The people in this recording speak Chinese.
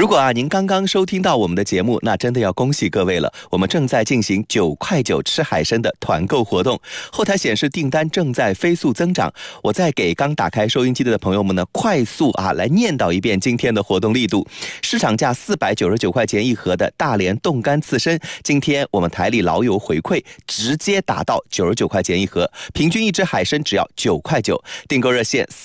如果您刚刚收听到我们的节目，那真的要恭喜各位了，我们正在进行9块9吃海参的团购活动，后台显示订单正在飞速增长。我再给刚打开收音机的朋友们呢，快速来念叨一遍今天的活动力度。市场价499块钱一盒的大连冻干刺身，今天我们台里老友回馈直接打到99块钱一盒，平均一只海参只要9块9，订购热线